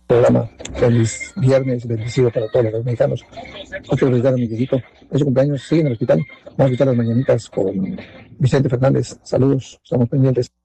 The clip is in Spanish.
Programa. Feliz viernes, bendecido para todos los mexicanos. Hoy quiero felicitar a mi viejito. Es su cumpleaños, sigue en el hospital. Vamos a visitar las mañanitas con Vicente Fernández. Saludos, estamos pendientes.